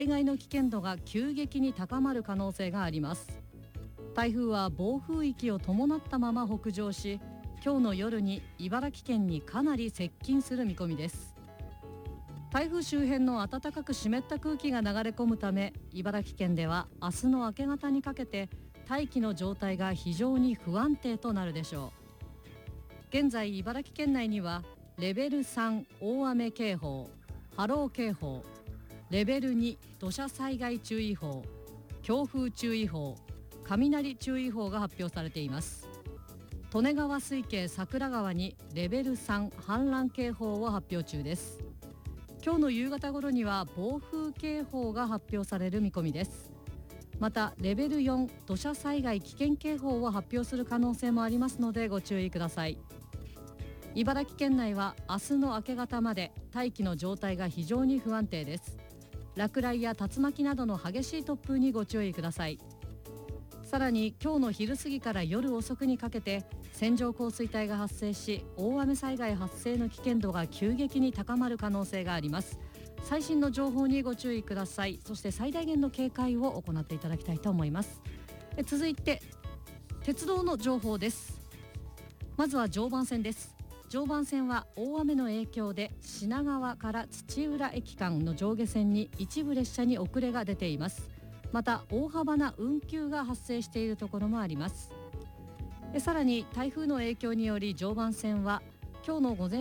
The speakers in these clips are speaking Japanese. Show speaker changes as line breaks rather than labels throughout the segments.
災害の危険度が急激に高まる可能性があります。台風は暴風域を伴ったまま北上し、今日の夜に茨城県にかなり接近する見込みです。台風周辺の暖かく湿った空気が流れ込むため、茨城県では明日の明け方にかけて大気の状態が非常に不安定となるでしょう。現在茨城県内にはレベル3大雨警報、波浪警報、レベル2土砂災害注意報、強風注意報、雷注意報が発表されています。利根川水系桜川にレベル3氾濫警報を発表中です。今日の夕方頃には暴風警報が発表される見込みです。またレベル4土砂災害危険警報を発表する可能性もありますのでご注意ください。茨城県内は明日の明け方まで大気の状態が非常に不安定です。落雷や竜巻などの激しい突風にご注意ください。さらに今日の昼過ぎから夜遅くにかけて線状降水帯が発生し、大雨災害発生の危険度が急激に高まる可能性があります。最新の情報にご注意ください。そして最大限の警戒を行っていただきたいと思います。続いて鉄道の情報です。まずは常磐線です。常磐線は大雨の影響で品川から土浦駅間の上下線に一部列車に遅れが出ています。また大幅な運休が発生しているところもあります。さらに台風の影響により常磐線は明日の午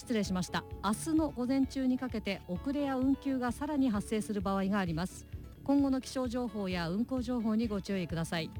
前中にかけて遅れや運休がさらに発生する場合があります。今後の気象情報や運行情報にご注意ください。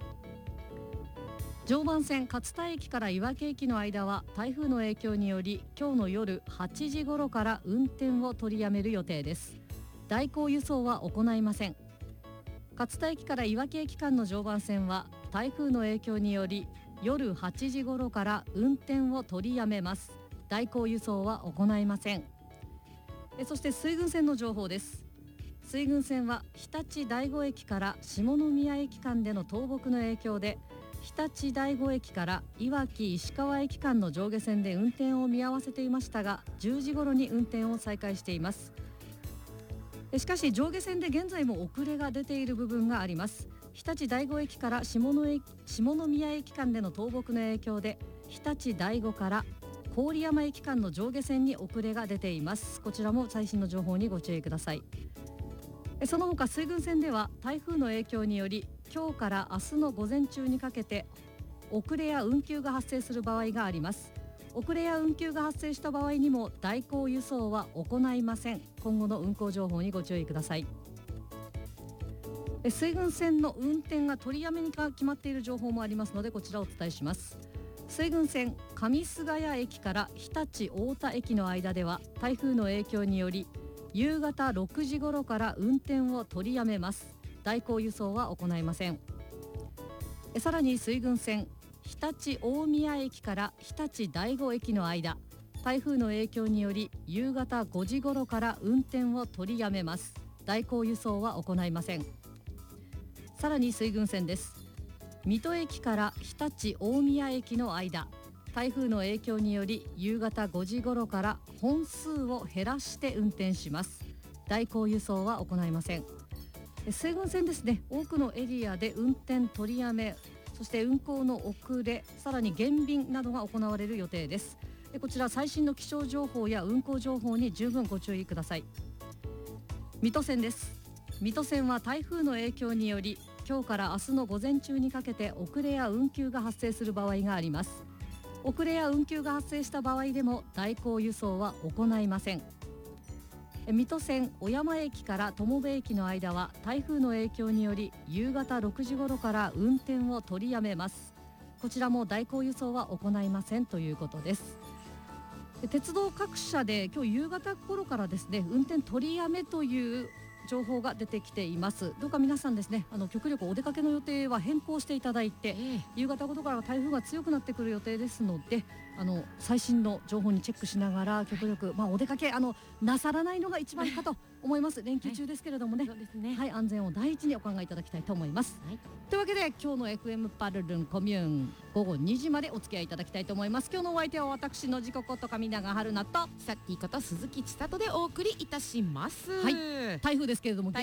常磐線勝田駅からいわき駅の間は台風の影響により今日の夜8時頃から運転を取りやめる予定です。代行輸送は行いません。勝田駅からいわき駅間の常磐線は台風の影響により夜8時頃から運転を取りやめます。代行輸送は行いません。そして水郡線の情報です。水郡線は日立第五駅から下宮駅間での倒木の影響で日立第五駅からいわき石川駅間の上下線で運転を見合わせていましたが、10時頃に運転を再開しています。しかし上下線で現在も遅れが出ている部分があります。日立第五駅から下宮駅間での倒木の影響で日立第五から郡山駅間の上下線に遅れが出ています。こちらも最新の情報にご注意ください。その他水郡線では台風の影響により今日から明日の午前中にかけて遅れや運休が発生する場合があります。遅れや運休が発生した場合にも代行輸送は行いません。今後の運行情報にご注意ください。水郡線の運転が取りやめが決まっている情報もありますのでこちらをお伝えします。水郡線上菅谷駅から日立太田駅の間では台風の影響により夕方6時頃から運転を取りやめます。代行輸送は行いません。さらに水郡線日立大宮駅から日立第五駅の間、台風の影響により夕方5時頃から運転を取りやめます。代行輸送は行いません。さらに水郡線です。水戸駅から日立大宮駅の間、台風の影響により夕方5時頃から本数を減らして運転します。代行輸送は行いません。水郡線ですね、多くのエリアで運転取りやめ、そして運行の遅れ、さらに減便などが行われる予定です。こちら最新の気象情報や運行情報に十分ご注意ください。水戸線です。水戸線は台風の影響により今日から明日の午前中にかけて遅れや運休が発生する場合があります。遅れや運休が発生した場合でも代行輸送は行いません。水戸線小山駅から友部駅の間は台風の影響により夕方6時頃から運転を取りやめます。こちらも代行輸送は行いませんということです。鉄道各社で今日夕方頃からですね、運転取りやめという情報が出てきています。どうか皆さんですね、極力お出かけの予定は変更していただいて、夕方頃からは台風が強くなってくる予定ですので、最新の情報にチェックしながら極力、お出かけなさらないのが一番かと思います。連休中ですけれどもね、
そうですね。
はい、安全を第一にお考えいただきたいと思います。というわけで今日の FM パルルンコミューン午後2時までお付き合いいただきたいと思います。今日のお相手は私の時刻こと上永春菜と
さっきこと鈴木千里でお送りいたします。
はい、台風ですけれども